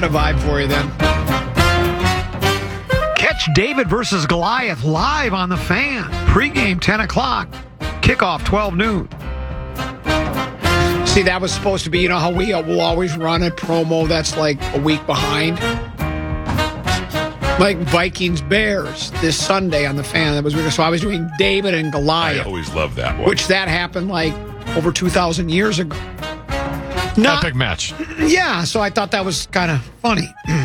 got a vibe for you then. Catch David versus Goliath live on The Fan. Pre-game 10 o'clock. Kickoff 12 noon. See, that was supposed to be, you know how we will always run a promo that's like a week behind? Like Vikings-Bears this Sunday on The Fan. That was weird. So I was doing David and Goliath. I always love that one. Which that happened like over 2,000 years ago. Epic match. Yeah, so I thought that was kind of funny.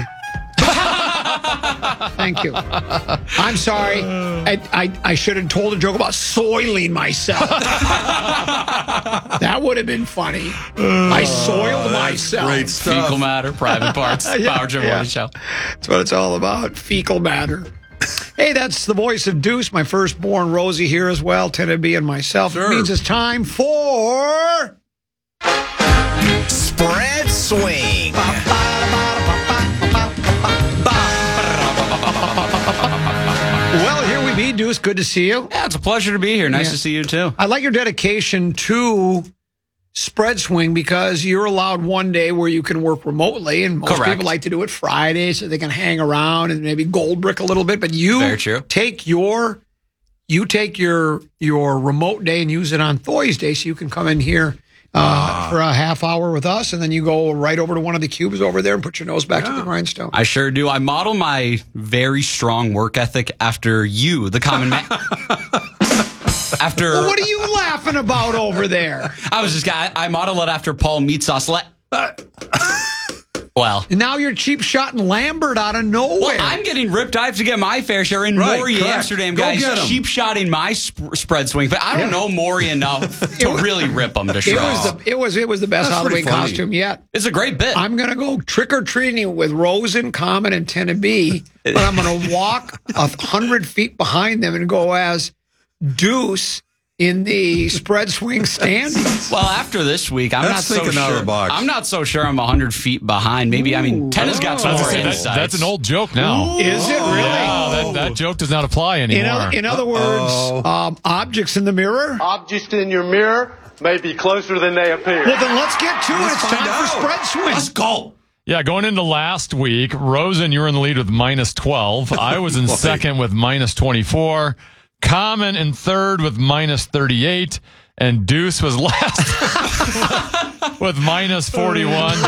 Thank you. I'm sorry. I should have told a joke about soiling myself. That would have been funny. I soiled myself. Great stuff. Fecal matter, private parts, Power Trim Morning Show. That's what it's all about. Fecal matter. Hey, that's the voice of Deuce, my firstborn Rosie here as well, Tennessee and myself. Sure. It means it's time for... Spread Swing. Well, here we be, Deuce. Good to see you. Yeah, it's a pleasure to be here. Nice to see you, too. I like your dedication to Spread Swing because you're allowed one day where you can work remotely, and most Correct. people like to do it Friday so they can hang around and maybe gold brick a little bit. But you Very true. take your remote day and use it on Thursday so you can come in here for a half hour with us, and then you go right over to one of the cubes over there and put your nose back to the grindstone. I sure do. I model my very strong work ethic after you, the common man. Well, what are you laughing about over there? I model it after Paul Meatsauce. Well, And now you're cheap shotting Lambert out of nowhere. well, I'm getting ripped. I have to get my fair share. And Right, Maury correct. Amsterdam Go guys get 'em. cheap shotting my spread swing, but I don't know Maury enough to really rip them to shreds. it was the best That's Halloween pretty funny. costume yet. It's a great bit. I'm going to go trick-or-treating with Rosen, Common, and Tennessee, but I'm going to walk 100 feet behind them and go as Deuce in the spread swing standings. Well, after this week, I'm That's not so thinking out of sure. the box. I'm not so sure I'm 100 feet behind. Maybe, I mean, Tennis got some I was more gonna say, insights. that's an old joke now. Is it really? Yeah, that joke does not apply anymore. In other words, objects in the mirror? Objects in your mirror may be closer than they appear. Well, then let's get to it. It's find time out. for spread swing. Let's go. Yeah, going into last week, Rosen, you were in the lead with minus 12. I was in second with minus 24. Common in third with minus 38. And Deuce was last with minus 41.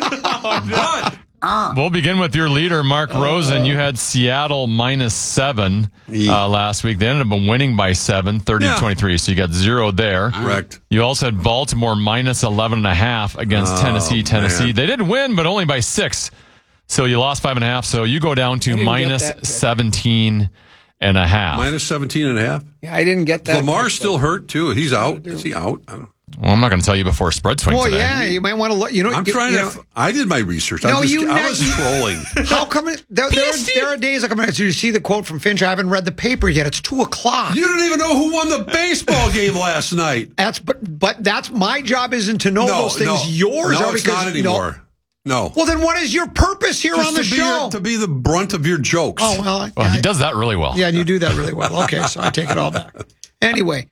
We'll begin with your leader, Mark Rosen. You had Seattle minus 7 last week. They ended up winning by 7, 30-23. So you got 0 there. Correct. You also had Baltimore minus 11.5 against Tennessee. man. They did win, but only by 6. So you lost 5.5. So you go down to didn't minus get that. 17.5. Minus 17.5. Yeah, I didn't get that. Lamar's still hurt, too. He's out. Is he out? I don't Well, I'm not going to tell you before spread swing Well, today. yeah, you might want to look. You know, I'm trying to. I did my research. No, I was you- trolling. How come there are days I come in? So you see the quote from Finch. I haven't read the paper yet. It's 2:00. You don't even know who won the baseball game last night. But that's my job. Isn't to know those things. Yours are it's because not anymore. No. Well, then what is your purpose here Just on the to be show? to be the brunt of your jokes. Oh well, Well, he does that really well. Yeah, and you do that really well. Okay, so I take it all back. Anyway,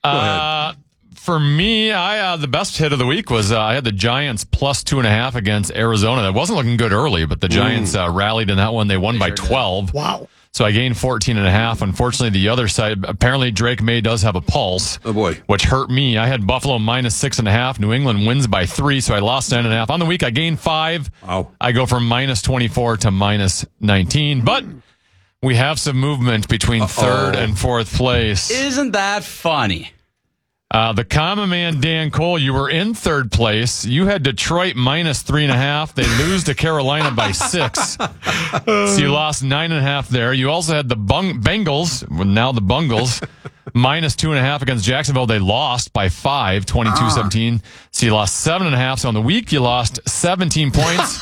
For me, the best hit of the week was I had the Giants plus 2.5 against Arizona. That wasn't looking good early, but the Giants rallied in that one. They won by 12. wow. So I gained 14.5. Unfortunately, the other side, apparently Drake May does have a pulse. Oh, boy. Which hurt me. I had Buffalo minus 6.5. New England wins by 3, so I lost 9.5. On the week, I gained 5. Wow. I go from minus 24 to minus 19. But we have some movement between third and fourth place. Isn't that funny? The common man, Dan Cole, you were in third place. You had Detroit minus 3.5. They lose to Carolina by 6. So you lost 9.5 there. You also had the Bengals, well, now the Bungles, minus 2.5 against Jacksonville. They lost by 5, 22-17. So you lost 7.5. So on the week, you lost 17 points.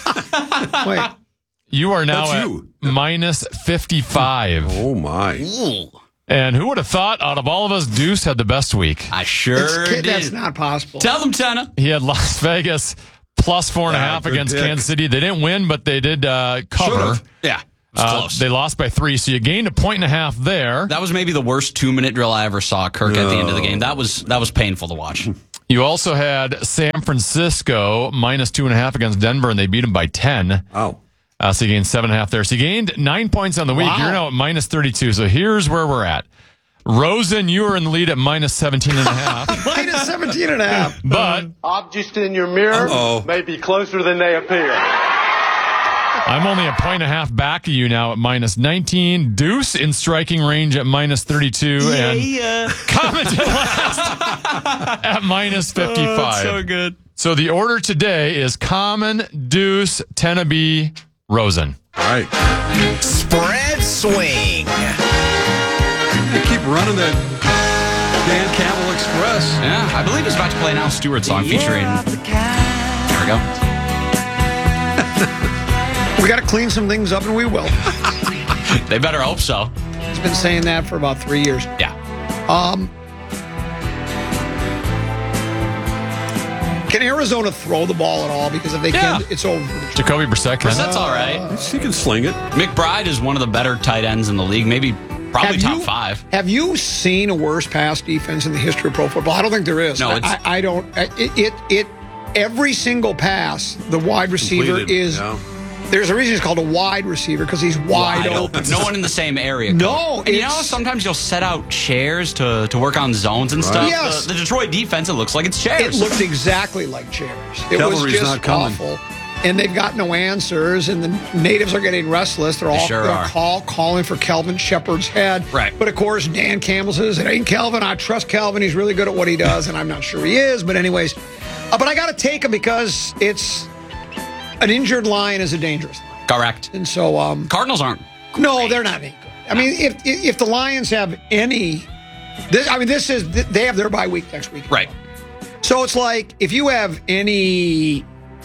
Wait. You are now That's at you. minus 55. Oh, my. And who would have thought out of all of us, Deuce had the best week? I sure did. That's not possible. Tell them, Tenna. He had Las Vegas plus 4.5 good against pick. Kansas City. They didn't win, but they did cover. Should've. Yeah, it was close. They lost by 3, so you gained 1.5 there. That was maybe the worst 2-minute drill I ever saw Kirk at the end of the game. That was painful to watch. You also had San Francisco minus 2.5 against Denver, and they beat them by 10. Oh. So you gained 7.5 there. So you gained 9 points on the week. Wow. You're now at minus 32. So here's where we're at. Rosen, you are in the lead at minus 17.5. Minus 17.5. But Objects in your mirror Uh-oh. may be closer than they appear. I'm only a 1.5 back of you now at minus 19. Deuce in striking range at minus 32. And Comet in last at minus 55. so good. So the order today is Common, Deuce, Tenabe, Rosen. All right. Spread swing. They keep running that Dan Campbell Express. Yeah, I believe he's about to play an Al Stewart song featuring. There we go. We got to clean some things up, and we will. They better hope so. He's been saying that for about 3 years. Yeah. Can Arizona throw the ball at all? Because if they Yeah. can, it's over. for the Chargers. Jacoby Brissett. can. That's all right. He can sling it. McBride is one of the better tight ends in the league. Maybe, probably top 5. Have you seen a worse pass defense in the history of pro football? I don't think there is. No, it's- I don't. Every single pass, the wide receiver Completed, is. yeah. There's a reason it's called a wide receiver because he's wide open. No one in the same area. No, And you know, it's- sometimes you'll set out chairs to work on zones and stuff. Yes. The Detroit defense, it looks like it's It chairs. looked exactly like chairs. It was Cavalry's just not coming. awful. And they've got no answers, and the natives are getting restless. They're all sure they're are. calling for Kelvin Shepard's head. Right. But of course, Dan Campbell says, it ain't Kelvin. I trust Kelvin. He's really good at what he does, and I'm not sure he is. But anyways, but I got to take him because it's an injured lion is a dangerous lion. Correct. And so, Cardinals aren't. no, they're not any good. I mean, if the Lions have any, they have their bye week next week. Right. So it's like if you have any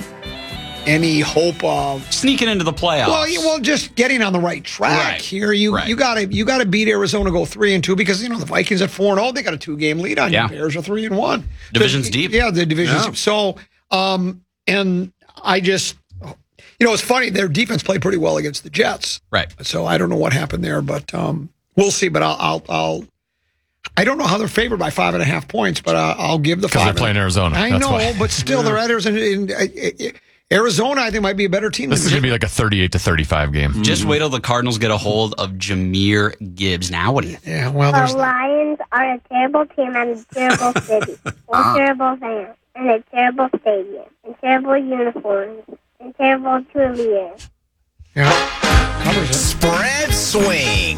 hope of Sneaking into the playoffs. well, just getting on the right track Right. here, you Right. gotta beat Arizona, go 3-2 because the Vikings at 4-0, they got a 2-game lead on Yeah. you. Bears are 3-1. Division's deep. Yeah, the division's Yeah. deep. So, and I just, it's funny. Their defense played pretty well against the Jets. Right. So I don't know what happened there, but we'll see. But I don't know how they're favored by 5.5 points, but I'll give the 5. Because they're playing Arizona. I That's know, why. but still, they're at Arizona. Arizona, I think, might be a better team. This than is going to be like a 38-35 game. Just wait till the Cardinals get a hold of Jahmyr Gibbs. Now what do you think? Yeah, well, there's The Lions are a terrible team and a terrible city, and terrible fans, and a terrible stadium, and terrible uniforms, and terrible cheerleaders. covers it. Spread swing.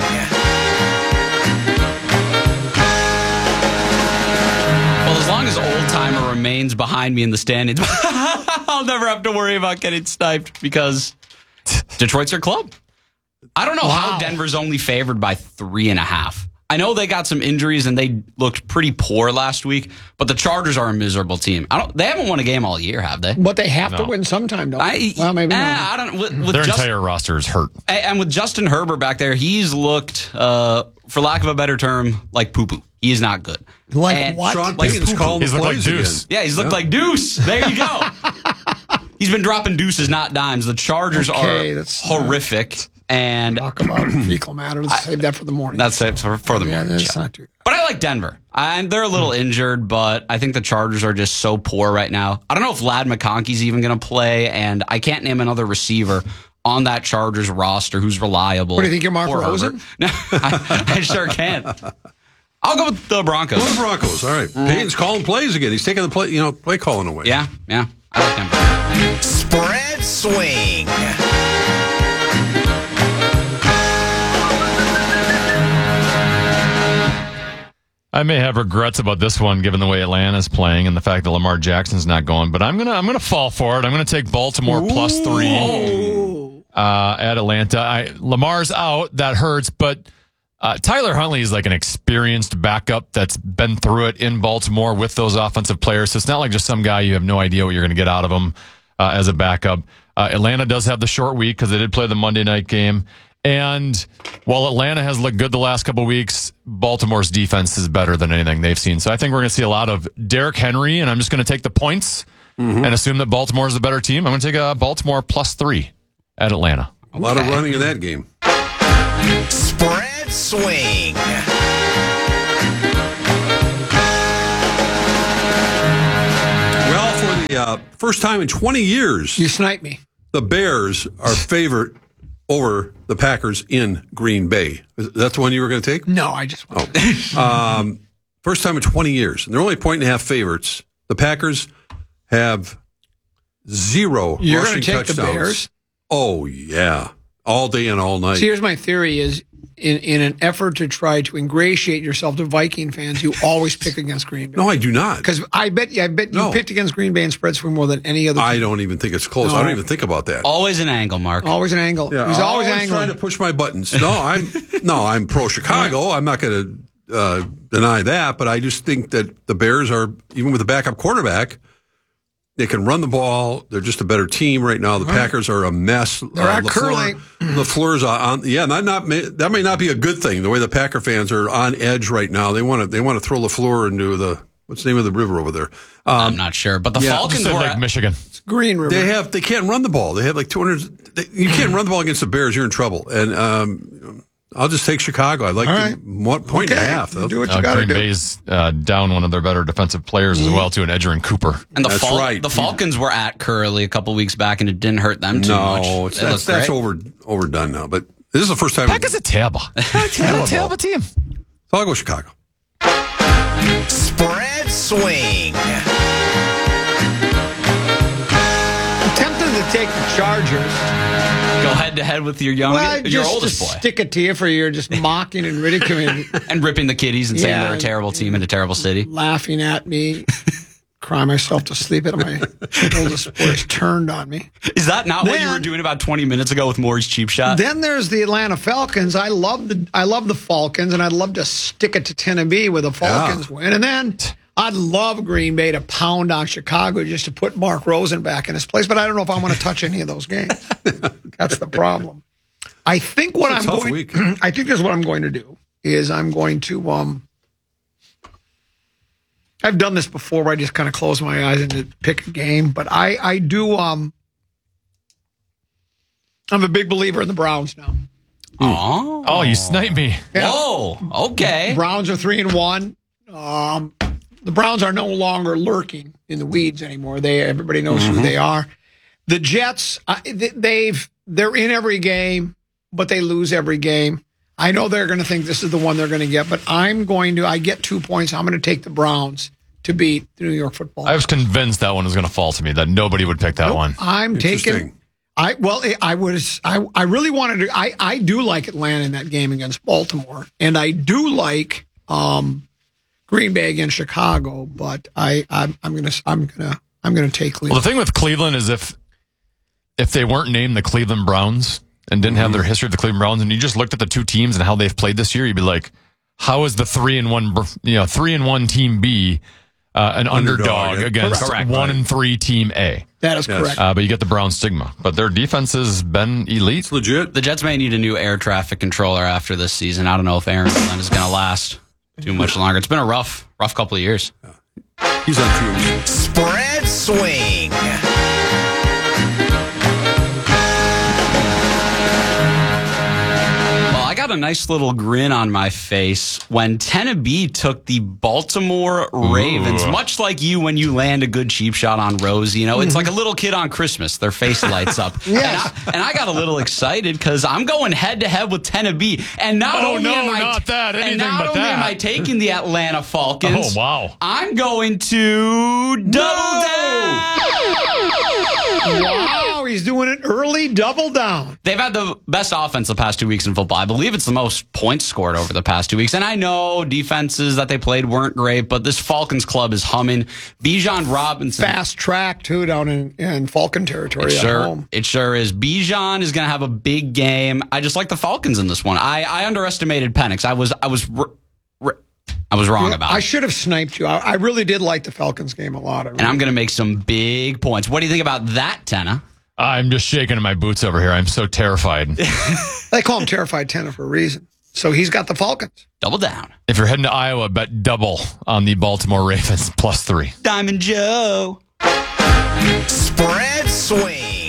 Well, as long as Old Timer remains behind me in the standings, I'll never have to worry about getting sniped because Detroit's their club. I don't know how Denver's only favored by 3.5. I know they got some injuries and they looked pretty poor last week, but the Chargers are a miserable team. They haven't won a game all year, have they? But they have to win sometime, don't they? Well, maybe not. I don't. With Their Justin, entire roster is hurt. and with Justin Herbert back there, he's looked, for lack of a better term, like poo poo. He is not good. Like And- what? Sean Like Payton's poo-poo. calling the He's looked like plays Deuce. again. Yeah, he's looked like Deuce. There you go. He's been dropping deuces, not dimes. The Chargers Okay, are that's horrific, and Talk about fecal matter. Let's save that for the morning. that's it for the yeah, morning that's show. not too. But I like Denver. And they're a little injured, but I think the Chargers are just so poor right now. I don't know if Ladd McConkey's even going to play, and I can't name another receiver on that Chargers roster who's reliable. What do you think, you're Mark or Rosen? Herbert. No, I sure can. I'll go with the Broncos. Go to the Broncos. All right. Payton's calling plays again. He's taking the play calling away. Yeah. I like Denver. Spread swing. I may have regrets about this one, given the way Atlanta's playing and the fact that Lamar Jackson's not going. But I'm gonna fall for it. I'm gonna take Baltimore plus 3 at Atlanta. Lamar's out. That hurts. But Tyler Huntley is like an experienced backup that's been through it in Baltimore with those offensive players. So it's not like just some guy you have no idea what you're going to get out of him as a backup. Atlanta does have the short week because they did play the Monday night game. And while Atlanta has looked good the last couple of weeks, Baltimore's defense is better than anything they've seen. So I think we're going to see a lot of Derrick Henry, and I'm just going to take the points and assume that Baltimore is the better team. I'm going to take Baltimore plus 3 at Atlanta. A lot of running in that game. Spread swing. first time in 20 years, You sniped me. the Bears are favorite over the Packers in Green Bay. That's the one you were going to take? No, I just want First time in 20 years. And they're only 1.5 favorites. The Packers have 0 You're rushing going to take touchdowns. the Bears? Oh, yeah. All day and all night. See, here's my theory is in an effort to try to ingratiate yourself to Viking fans, you always pick against Green Bay. No, I do not. Because I bet you No. picked against Green Bay and spread swing more than any other team. I don't even think it's close. No. I don't even think about that. Always an angle, Mark. Always an angle. Yeah, He's always trying angling. to push my buttons. No, I'm pro Chicago. I'm not going to deny that, but I just think that the Bears are, even with a backup quarterback, they can run the ball. They're just a better team right now. The Packers are a mess. They're at curling. LaFleur's on. Yeah, that may not be a good thing. The way the Packer fans are on edge right now, they want to throw LaFleur into the what's the name of the river over there. I'm not sure, but the Falcons Just in were Lake Michigan. Green River. They can't run the ball. They have like 200. You can't run the ball against the Bears. You're in trouble. And I'll just take Chicago. I like All the right. point and a half. Do what you got to Green do. Bay's down one of their better defensive players as well, too, and Edgerrin Cooper. and That's right. The Falcons were at Curly a couple weeks back, and it didn't hurt them too much. No, They looked that's great. overdone now. But this is the first time. Pack is a Tampa. Tampa team. So I'll go Chicago. Spread swing. I'm tempted to take the Chargers. Go head to head with your Just oldest to boy, stick it to you for your just mocking and ridiculing, and ripping the kiddies and saying Yeah. they're a terrible team in a terrible city. laughing at me, cry myself to sleep at my oldest boy's turned on me. Is that not what you Then- were doing about 20 minutes ago with Maury's cheap shot? Then there's the Atlanta Falcons. I love the Falcons, and I'd love to stick it to Tennessee with the Falcons win. And then I'd love Green Bay to pound on Chicago just to put Mark Rosen back in his place. But I don't know if I want to touch any of those games. That's the problem. I think what It's a I'm tough going. week. I think is what I'm going to do is I'm going to. I've done this before where I just kind of close my eyes and pick a game, but I do. I'm a big believer in the Browns now. Oh, You sniped me. Yeah. Whoa, okay. Browns are 3-1. The Browns are no longer lurking in the weeds anymore. Everybody knows who they are. The Jets, they're in every game, but they lose every game. I know they're going to think this is the one they're going to get, but I get 2 points. I'm going to take the Browns to beat the New York Football. I was convinced that one was going to fall to me, that nobody would pick that one. I'm taking. Interesting. I really wanted to. I do like Atlanta in that game against Baltimore, and I do like Green Bay against Chicago. But I'm gonna take Cleveland. Well, the thing with Cleveland is if they weren't named the Cleveland Browns and didn't have their history of the Cleveland Browns, and you just looked at the two teams and how they've played this year, you'd be like, how is the 3-1 team B an underdog yeah. against Correct. 1-3 team A? That is correct. But you get the Brown stigma. But their defense has been elite. It's legit. The Jets may need a new air traffic controller after this season. I don't know if Aaron Glenn is going to last too much longer. It's been a rough couple of years. He's on fumes. Spread swing. Well, I got a nice little grin on my face when Tennessee took the Baltimore Ravens. Much like you when you land a good cheap shot on Rose, it's like a little kid on Christmas. Their face lights up. Yes. And I got a little excited because I'm going head to head with Tennessee. And not Oh, only no, am I not that. Anything and not but only am that. I taking the Atlanta Falcons. Oh, wow. I'm going to double down. Wow, he's doing an early double down. They've had the best offense the past 2 weeks in football. I believe it's the most points scored over the past 2 weeks. And I know defenses that they played weren't great, but this Falcons club is humming. Bijan Robinson. Fast track too down in Falcon territory at home. It sure is. Bijan is going to have a big game. I just like the Falcons in this one. I underestimated Penix. I was wrong about I it. should have sniped you. I really did like the Falcons game a lot. And I'm going to make some big points. What do you think about that, Tenna? I'm just shaking in my boots over here. I'm so terrified. They call him Terrified Tenna for a reason. So he's got the Falcons. Double down. If you're heading to Iowa, bet double on the Baltimore Ravens +3. Diamond Joe. Spread swing.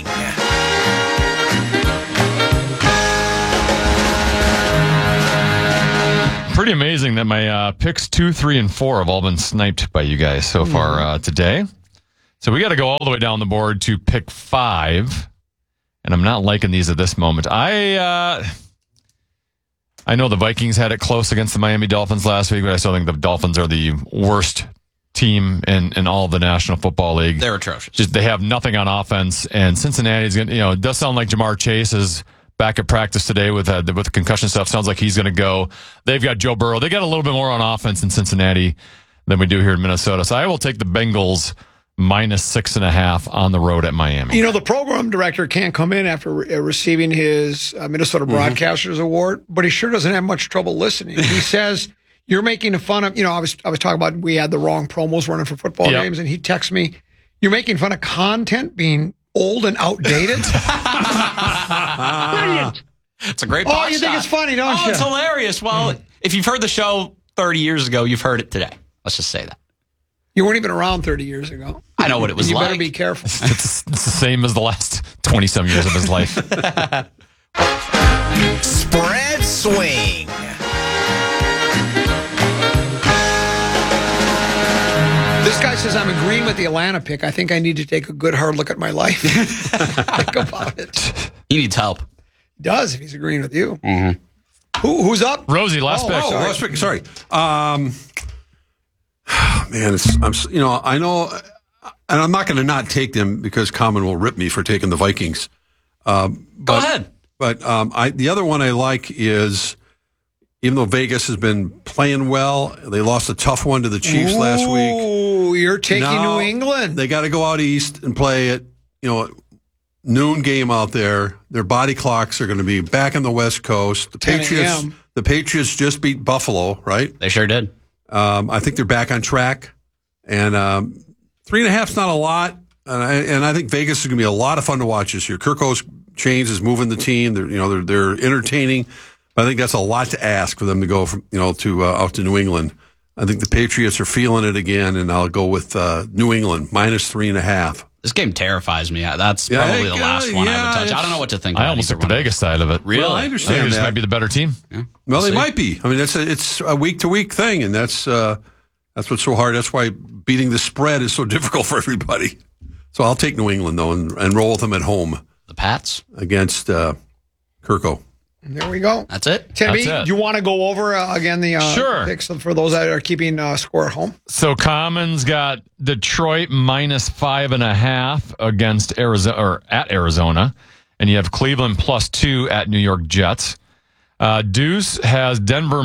Pretty amazing that my picks 2, 3, and 4 have all been sniped by you guys so far today. So we got to go all the way down the board to pick 5. And I'm not liking these at this moment. I know the Vikings had it close against the Miami Dolphins last week, but I still think the Dolphins are the worst team in all of the National Football League. They're atrocious. Just they have nothing on offense, and Cincinnati's going to, it does sound like Jamar Chase is back at practice today with the concussion stuff. Sounds like he's going to go. They've got Joe Burrow. They got a little bit more on offense in Cincinnati than we do here in Minnesota. So I will take the Bengals -6.5 on the road at Miami. The program director can't come in after receiving his Minnesota Broadcasters Award, but he sure doesn't have much trouble listening. He says, you're making fun of, I was talking about we had the wrong promos running for football games, and he texts me, you're making fun of content being old and outdated? Brilliant. It's a great box you think shot. it's funny, don't you? It's hilarious. Well, if you've heard the show 30 years ago, you've heard it today. Let's just say that. You weren't even around 30 years ago. I know what it was you like. You better be careful. It's the same as the last 20-some years of his life. Spread swing. This guy says, I'm agreeing with the Atlanta pick. I think I need to take a good hard look at my life. Think about it. He needs help. He does, if he's agreeing with you. Mm-hmm. Who's up? Rosie, last pick. Last pick. Sorry. Man, I know, and I'm not going to not take them because Common will rip me for taking the Vikings. Go ahead. But the other one I like is, even though Vegas has been playing well, they lost a tough one to the Chiefs last week. Ooh, you're taking Now, New England. They got to go out east and play it. Noon game out there. Their body clocks are going to be back on the West Coast. The 10 Patriots. a.m. The Patriots just beat Buffalo, right? They sure did. I think they're back on track, and 3.5 is not a lot. And I think Vegas is going to be a lot of fun to watch this year. Kirk's change is moving the team. They're entertaining. But I think that's a lot to ask for them to go from to out to New England. I think the Patriots are feeling it again, and I'll go with New England -3.5. This game terrifies me. That's probably the last one I would touch. I don't know what to think. I almost took the Vegas side of it. Really? Well, I I think understand this that. might be the better team. Yeah. Well, they See. might be. I mean, it's a week-to-week thing, and that's what's so hard. That's why beating the spread is so difficult for everybody. So I'll take New England, though, and roll with them at home The Pats. against Kirko. There we go. That's it. Timmy, That's it. do you want to go over again the Sure. picks for those that are keeping score at home? So Commons got Detroit -5.5 against Arizona or at Arizona, and you have Cleveland +2 at New York Jets. Deuce has Denver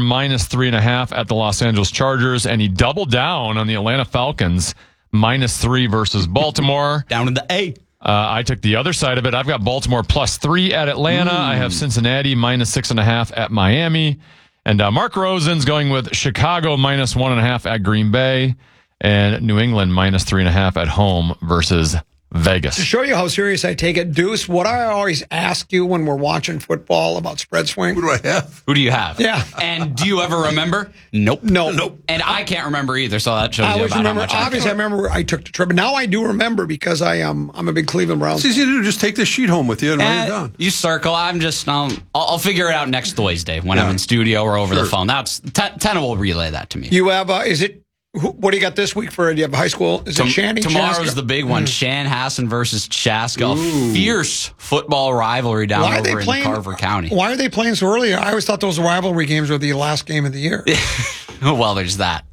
-3.5 at the Los Angeles Chargers, and he doubled down on the Atlanta Falcons -3 versus Baltimore. Down in the A. I took the other side of it. I've got Baltimore +3 at Atlanta. I have Cincinnati -6.5 at Miami. And Mark Rosen's going with Chicago -1.5 at Green Bay. And New England -3.5 at home versus Vegas. To show you how serious I take it, Deuce, what I always ask you when we're watching football about spread swing. Who do I have? Who do you have? Yeah. And do you ever remember? Nope. No. And I can't remember either, so that shows I you always about remember. how much Obviously, I remember I took the trip. Now I do remember because I'm a big Cleveland Browns. It's easy to do. Just take this sheet home with you and write it down. You circle. I'll figure it out next Thursday when I'm in studio or over the phone. That's Tenna will relay that to me. You have, what do you got this week for? Do you have high school? Is it Shanny? Tomorrow's Chaska? the big one. Chanhassen versus Chaska. A fierce football rivalry down Why are they over in playing Carver County. Why are they playing so early? I always thought those rivalry games were the last game of the year. Well, there's that.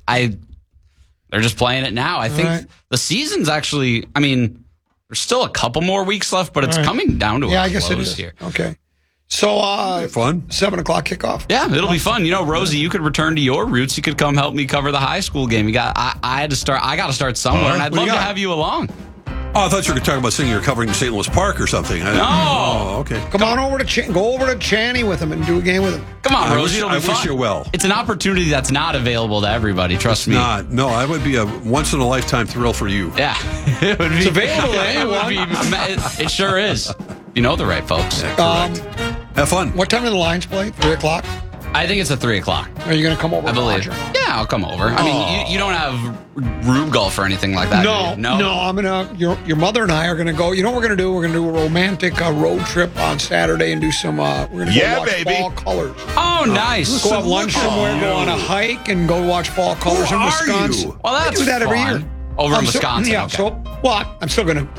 They're just playing it now. I think Right. the season's actually, there's still a couple more weeks left, but it's coming down to a I guess it close is. here. Okay. So, Fun. 7:00 kickoff. Yeah, it'll be fun. Rosie, you could return to your roots. You could come help me cover the high school game. I got to start somewhere, and I'd What do love you to got? have you along. Oh, I thought you were talking about saying you're covering St. Louis Park or something. No. Oh, okay. Come on over to go over to Channy with him and do a game with him. Come on, I Rosie. wish- It'll be I fun. wish you well. It's an opportunity that's not available to everybody. Trust me. No, that would be a once in a lifetime thrill for you. Yeah, it would be. It's available to It would be. It sure is. You know the right folks. Have fun. What time do the Lions play? 3:00. I think it's at 3:00. Are you going to come over? I and believe. watch her? Yeah, I'll come over. I mean, you don't have Rube Golf or anything like that. No, do you? I'm gonna. Your mother and I are gonna go. You know what we're gonna do? We're gonna do a romantic road trip on Saturday and do some. We're gonna go watch fall colors. Oh, nice. Go have lunch somewhere. Go on a hike and go watch fall colors in are Wisconsin. you? Well, that's I do that every fun. year. Over in I'm Wisconsin. Yeah, okay. so, well, I'm still going to